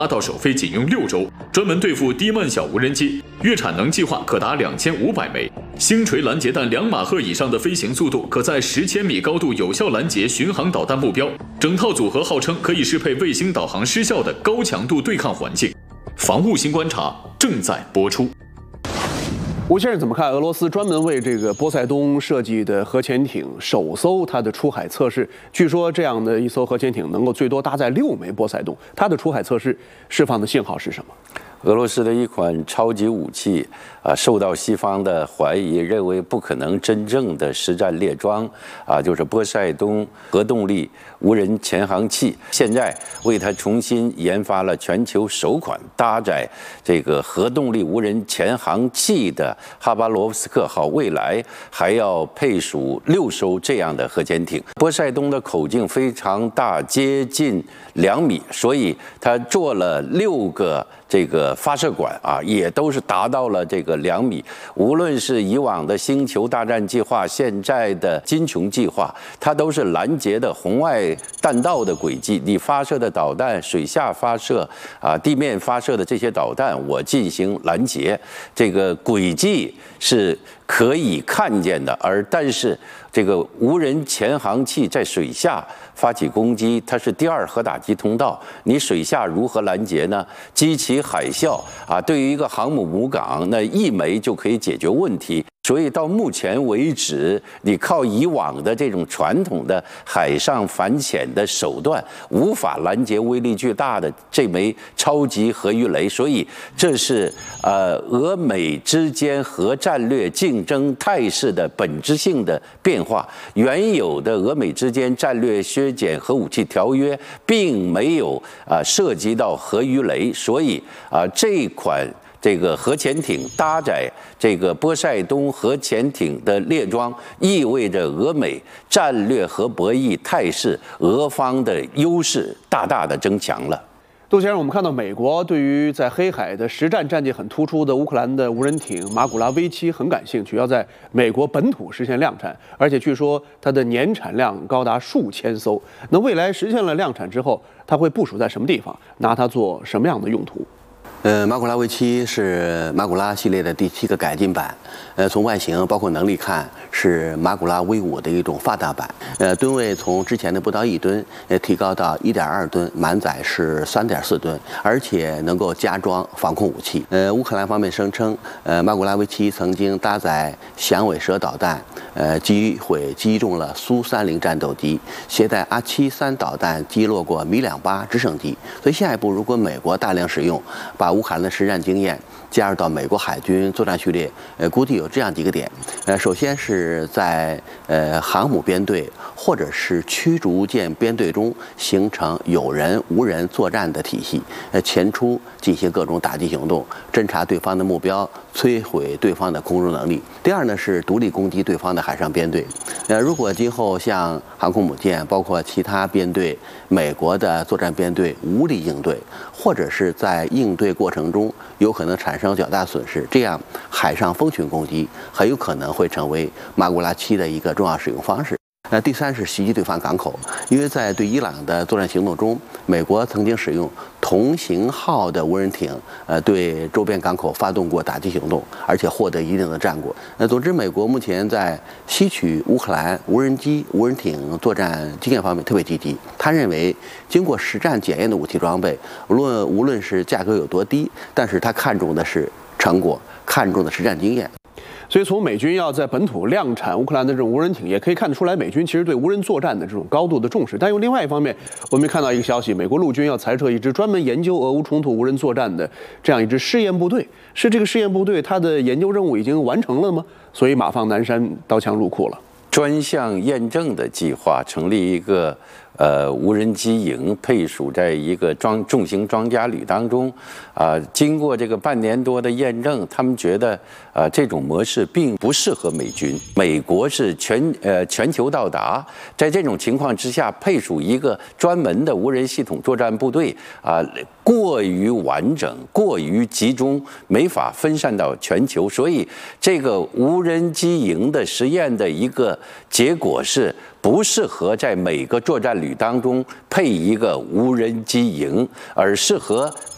拉到首飞仅用6周，专门对付低慢小无人机，月产能计划可达2500枚。星锤拦截弹2马赫以上的飞行速度，可在10千米高度有效拦截巡航导弹目标。整套组合号称可以适配卫星导航失效的高强度对抗环境。防务新观察正在播出。 吴先生怎么看俄罗斯专门为这个波塞冬设计的核潜艇首艘它的出海测试？据说这样的一艘核潜艇能够最多搭载6枚波塞冬，它的出海测试释放的信号是什么？ 俄罗斯的一款超级武器受到西方的怀疑，认为不可能真正的实战列装就是波塞冬核动力无人潜航器。现在为它重新研发了全球首款搭载这个核动力无人潜航器的哈巴罗夫斯克号，未来还要配属6艘这样的核潜艇。波塞冬的口径非常大，接近2米，所以它做了6个这个发射管也都是达到了这个2米。无论是以往的星球大战计划，现在的金琼计划，它都是拦截的红外弹道的轨迹。你发射的导弹，水下发射地面发射的这些导弹，我进行拦截，这个轨迹是可以看见的。但是这个无人潜航器在水下发起攻击，它是第2核打击通道，你水下如何拦截呢？激起海啸对于一个航母母港，那1枚就可以解决问题。所以到目前为止，你靠以往的这种传统的海上反潜的手段，无法拦截威力巨大的这枚超级核鱼雷。所以这是俄美之间核战略竞争态势的本质性的变化。原有的俄美之间战略削减核武器条约并没有涉及到核鱼雷，所以这款这个核潜艇搭载这个波塞冬核潜艇的列装，意味着俄美战略核博弈态势，俄方的优势大大的增强了。 杜先生，我们看到美国对于在黑海的实战战绩很突出的乌克兰的无人艇马古拉 V7很感兴趣，要在美国本土实现量产，而且据说它的年产量高达数千艘。那未来实现了量产之后，它会部署在什么地方？拿它做什么样的用途？ 马古拉 V7是马古拉系列的第7个改进版。从外形包括能力看，是马古拉 V5的一种发达版。吨位从之前的不到1吨，提高到1.2吨，满载是3.4吨，而且能够加装防空武器。乌克兰方面声称，马古拉 V7曾经搭载响尾蛇导弹，击中了苏30战斗机，携带R73导弹击落过米28直升机。所以下一步，如果美国大量使用，把乌克兰的实战经验加入到美国海军作战序列，估计有这样几个点。首先是在航母编队或者是驱逐舰编队中形成有人无人作战的体系，前出进行各种打击行动，侦察对方的目标，摧毁对方的空中能力。第二呢是独立攻击对方的海上编队。如果今后像航空母舰，包括其他编队，美国的作战编队无力应对，或者是在应对过程中有可能产生较大损失，这样海上蜂群攻击很有可能会成为马古拉7的一个重要使用方式。第三是袭击对方港口，因为在对伊朗的作战行动中，美国曾经使用同型号的无人艇，对周边港口发动过打击行动，而且获得一定的战果。总之，美国目前在吸取乌克兰无人机、无人艇作战经验方面特别积极。他认为，经过实战检验的武器装备，无论是价格有多低，但是他看重的是成果，看重的实战经验。 所以从美军要在本土量产乌克兰的这种无人艇，也可以看得出来，美军其实对无人作战的这种高度的重视。但用另外一方面，我们看到一个消息，美国陆军要裁撤一支专门研究俄乌冲突无人作战的这样一支试验部队。是这个试验部队它的研究任务已经完成了吗？所以马放南山，刀枪入库了。 专项验证的计划，成立一个无人机营，配属在一个重型装甲旅当中。经过这个半年多的验证，他们觉得这种模式并不适合美军。美国是全球到达，在这种情况之下，配属一个专门的无人系统作战部队过于完整、过于集中，没法分散到全球。所以，这个无人机营的实验的一个结果是，不适合在每个作战旅当中配一个无人机营，而适合